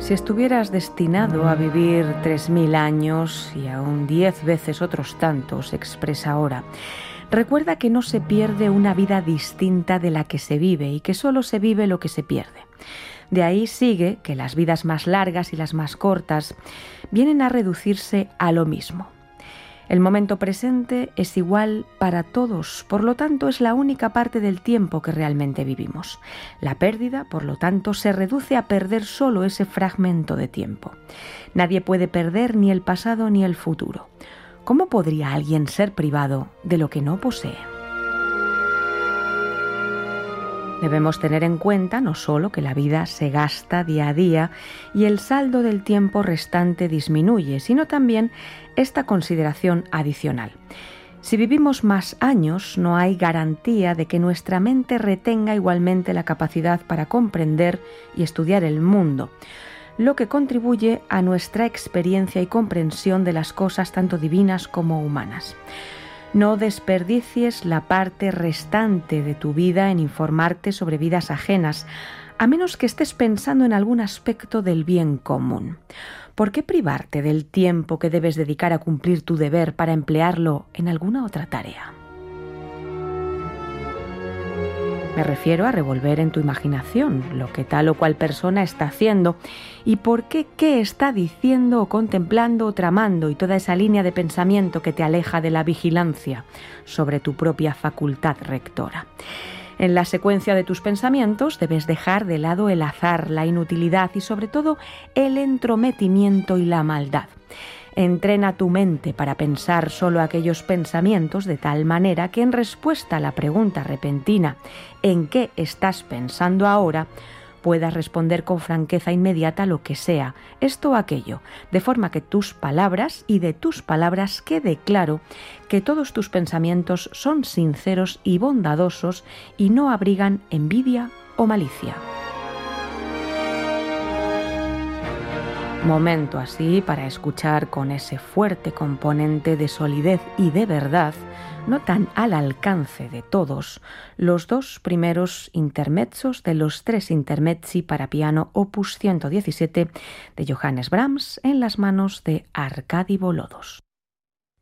Si estuvieras destinado a vivir 3000 años y aún 10 veces otros tantos, expresa ahora, recuerda que no se pierde una vida distinta de la que se vive y que solo se vive lo que se pierde. De ahí sigue que las vidas más largas y las más cortas vienen a reducirse a lo mismo. El momento presente es igual para todos, por lo tanto es la única parte del tiempo que realmente vivimos. La pérdida, por lo tanto, se reduce a perder solo ese fragmento de tiempo. Nadie puede perder ni el pasado ni el futuro. ¿Cómo podría alguien ser privado de lo que no posee? Debemos tener en cuenta no solo que la vida se gasta día a día y el saldo del tiempo restante disminuye, sino también esta consideración adicional. Si vivimos más años, no hay garantía de que nuestra mente retenga igualmente la capacidad para comprender y estudiar el mundo, lo que contribuye a nuestra experiencia y comprensión de las cosas tanto divinas como humanas. No desperdicies la parte restante de tu vida en informarte sobre vidas ajenas, a menos que estés pensando en algún aspecto del bien común. ¿Por qué privarte del tiempo que debes dedicar a cumplir tu deber para emplearlo en alguna otra tarea? Me refiero a revolver en tu imaginación lo que tal o cual persona está haciendo y por qué está diciendo o contemplando o tramando y toda esa línea de pensamiento que te aleja de la vigilancia sobre tu propia facultad rectora. En la secuencia de tus pensamientos debes dejar de lado el azar, la inutilidad y sobre todo el entrometimiento y la maldad. Entrena tu mente para pensar solo aquellos pensamientos de tal manera que en respuesta a la pregunta repentina ¿en qué estás pensando ahora?, puedas responder con franqueza inmediata lo que sea, esto o aquello, de forma que tus palabras y de tus palabras quede claro que todos tus pensamientos son sinceros y bondadosos y no abrigan envidia o malicia. Momento así para escuchar con ese fuerte componente de solidez y de verdad, no tan al alcance de todos, los dos primeros intermezzos de los 3 intermezzi para piano opus 117 de Johannes Brahms en las manos de Arkady Volodos.